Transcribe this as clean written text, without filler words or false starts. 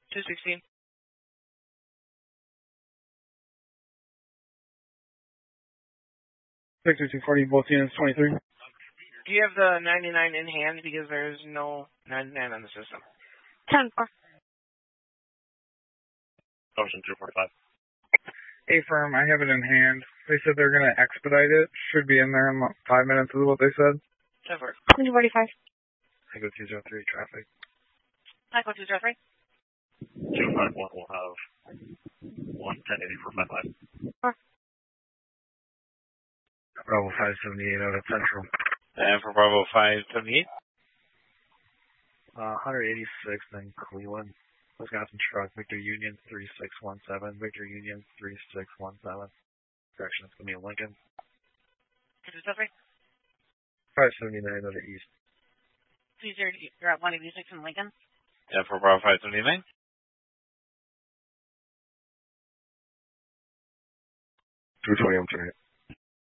216. 6240, both units 23. Do you have the 99 in hand? Because there's no 99 on the system. 10-4. Ocean 245. A-firm, I have it in hand. They said they're going to expedite it. Should be in there in 5 minutes is what they said. 10-4. 245. Echo 203, traffic. Echo 203. 251 will have 110-8455. Bravo 578 out at Central. And for Bravo 578? 186, then Cleveland. Wisconsin truck, Victor Union 3617, Victor Union 3617. Correction, it's going to be Lincoln. 203. 579 out of East. 20, you're at 186 in Lincoln? Yeah, for Bravo 579? 220, I'm sorry.